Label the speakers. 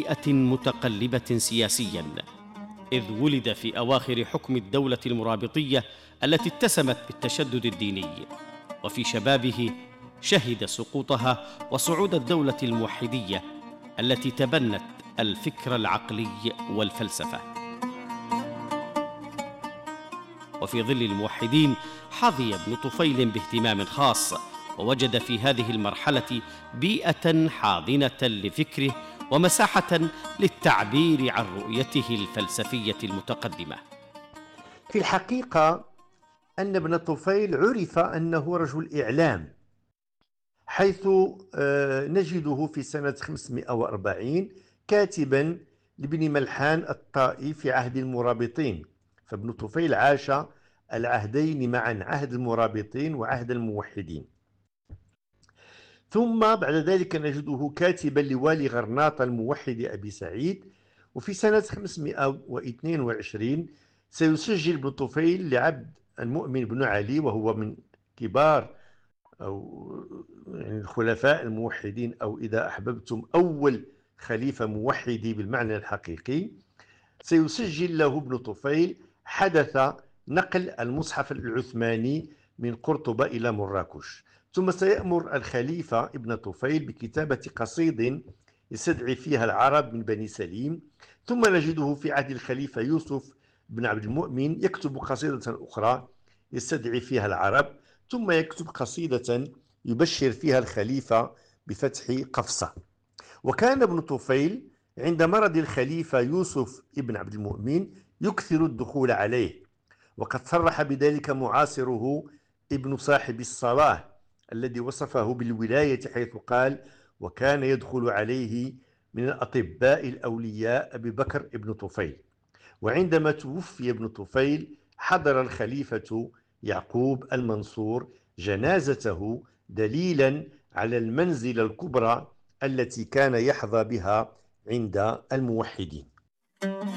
Speaker 1: بيئة متقلبة سياسياً، إذ ولد في أواخر حكم الدولة المرابطية التي اتسمت بالتشدد الديني، وفي شبابه شهد سقوطها وصعود الدولة الموحدية التي تبنت الفكر العقلي والفلسفة. وفي ظل الموحدين حظي ابن طفيل باهتمام خاص، ووجد في هذه المرحلة بيئة حاضنة لفكره ومساحة للتعبير عن رؤيته الفلسفية المتقدمة.
Speaker 2: في الحقيقة أن ابن طفيل عرف أنه رجل إعلام، حيث نجده في سنة 540 كاتبا لابن ملحان الطائي في عهد المرابطين. فابن طفيل عاش العهدين معا، عهد المرابطين وعهد الموحدين. ثم بعد ذلك نجده كاتبا لوالي غرناطة الموحد أبي سعيد. وفي سنة 522 سيسجل ابن طفيل لعبد المؤمن بن علي، وهو من كبار أو يعني الخلفاء الموحدين، أو إذا أحببتم أول خليفة موحدي بالمعنى الحقيقي. سيسجل له ابن طفيل حدث نقل المصحف العثماني من قرطبة إلى مراكش. ثم سيأمر الخليفة ابن طفيل بكتابة قصيد يستدعي فيها العرب من بني سليم. ثم نجده في عهد الخليفة يوسف بن عبد المؤمن يكتب قصيدة أخرى يستدعي فيها العرب. ثم يكتب قصيدة يبشر فيها الخليفة بفتح قفصة. وكان ابن طفيل عند مرض الخليفة يوسف بن عبد المؤمن يكثر الدخول عليه، وقد صرح بذلك معاصره ابن صاحب الصلاح الذي وصفه بالولاية، حيث قال: وكان يدخل عليه من الأطباء الأولياء أبي بكر ابن طفيل. وعندما توفي ابن طفيل حضر الخليفة يعقوب المنصور جنازته، دليلا على المنزلة الكبرى التي كان يحظى بها عند الموحدين.